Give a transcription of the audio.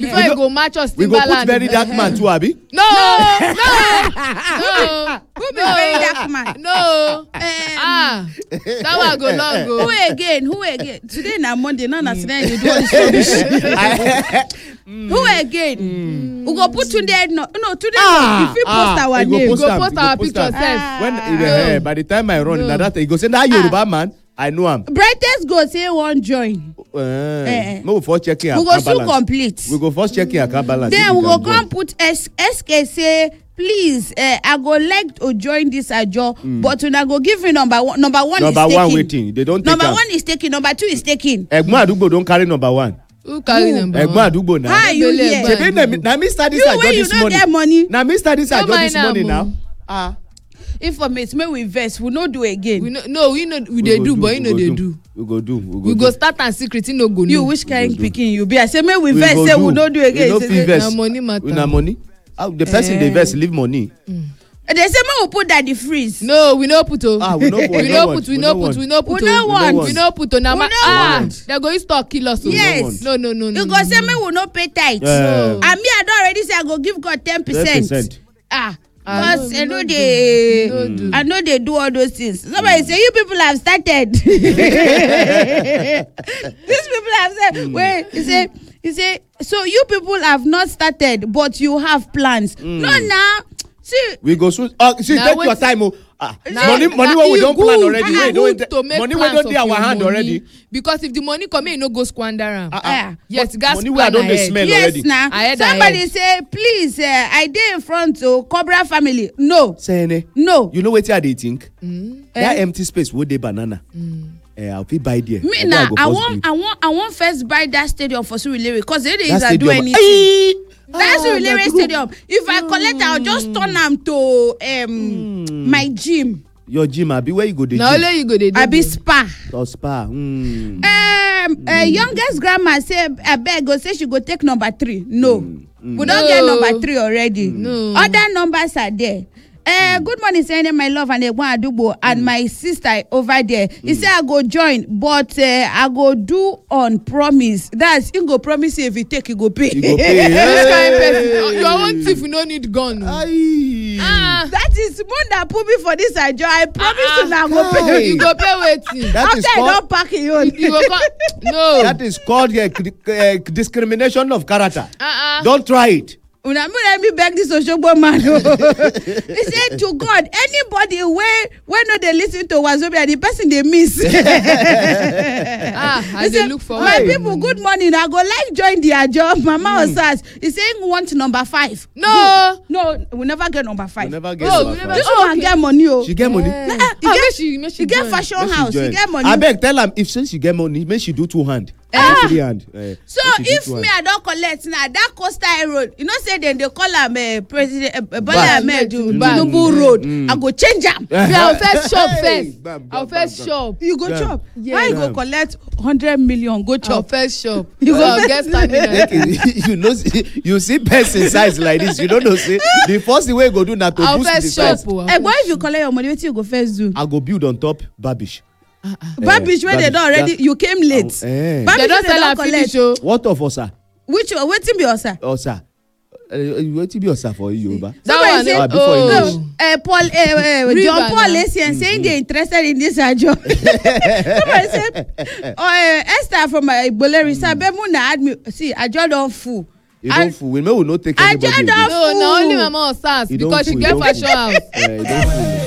before you go match us we go Timberland. put very dark man too, abi? No. Who be very dark man? No. That one go long go. Who again? Today na Monday, not na today you do all this rubbish. Who again? We go put today no today if we post our name. We go post our picture sef. When by the time I run na that he go say na Yoruba man, I know am. Brightest go say one join. No, we first checking we go soon complete. We go first checking account balance. Then we go come put SK say please I go like to join this ajo but una go give me number one is taking. Number one waiting. They don't take number one is taking, number two is taking. Egbon Adugbo don't carry number one. Who carry number one? Egbon Adugbo now. How you here? Shebi na me start this ajo this morning. You get money. Na me start this ajo this morning now. Informate make we vex we no do again. We dey do but you know they do. We go start and secret no go know. You which kind pikin you be? I say make we vex say we no do again. Na money matter. Na money. The person dey vex leave money. They say make we put that the freeze. No, we no put we no want. We no put they go use talk kill us. Yes. No. You go say make we no pay tithe. And me I don already say I go give God 10%. Because I know they do all those things. Somebody say you people have started. These people have said, wait, he say, so you people have not started, but you have plans. No, now, see. We go soon. See, take your time. Money what we don't plan already. Money we don't do our hand already. Because if the money come in, no go squander am. Yes, gas money we don't smell already. Yes, now. Somebody say, please, I dey in front of Cobra family. No. Say no. You know what they think? That empty space would they banana. I'll be buy there. Me now, I want first buy that stadium for Surulere because they didn't do anything. That's Surulere Stadium. If I collect, I'll just turn them to my gym. Your gym, Abi, where you go? The gym? Only you go. I be spa. Or spa. Youngest grandma say, I beg go say she go take number 3. No. We don't get number 3 already. No. Other numbers are there. Good morning, saying my love and Egbon Adugbo and my sister over there. He said I go join, but I go do on promise. That's he go promise if he take, he go pay. This kind of person, your own thief, you don't need gun. That is one that put me for this ajo. I promise you now go pay. You go pay waiting. After I don't pack it on. No. That is called discrimination of character. Don't try it. Let me beg this Oshogbo man. He said to God, anybody where no they listen to Wazobia, the person they miss. I they look for my people, good morning. I go like join the job. Mama Osas. He's saying we want number 5. No, we never get number 5. We never get number 5. This woman get money. She get money. She get fashion house. She get money. I beg tell him if she get money, make she do 2 hand. 3 hand. So if me I don't collect now that Coastal Road, you know say then they call am President Bola Ahmed Tinubu Road. I go change am. I'll first shop first. I'll first shop. You go chop. Why you go collect 100 million? Go chop. I'll first shop. You go get standing. You know, you see person size like this. You don't know say the first thing we go do now to boost the size. Why if you collect your money, what you go first do? I go build on top Babish. Babish when they don't already, you came late. Babish they don't sell and finish. What of Osa? Which waiting be Osa? Osa. Waiting be Osa for you, Yoruba. Somebody say, John Paul is saying they're interested in this job. Somebody said, Esther from Boleri said, "Bemuna add me. See, I just don't fool." You don't fool. We may not take anybody. No, only Mama Osas because she get fashion house.